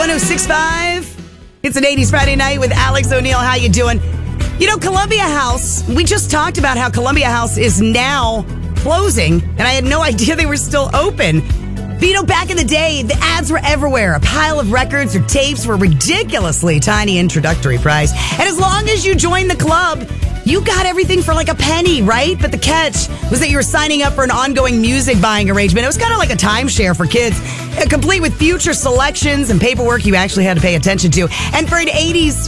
106.5. It's an 80s Friday night with Alex O'Neill. How you doing? You know, Columbia House, we just talked about how Columbia House is now closing, and I had no idea they were still open. But you know, back in the day, the ads were everywhere. A pile of records or tapes were ridiculously tiny introductory price. And as long as you joined the club, you got everything for like a penny, right? But the catch was that you were signing up for an ongoing music buying arrangement. It was kind of like a timeshare for kids, complete with future selections and paperwork you actually had to pay attention to. And for an 80s